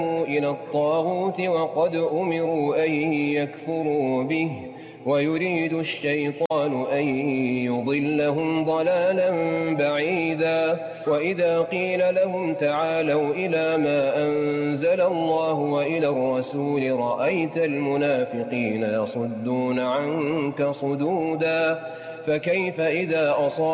إلى الطاغوت وقد أمروا أن يكفروا به ويريد الشيطان أن يضلهم ضلالا بعيدا وإذا قيل لهم تعالوا إلى ما أنزل الله وإلى الرسول رأيت المنافقين يصدون عنك صدودا فكيف إذا أصاب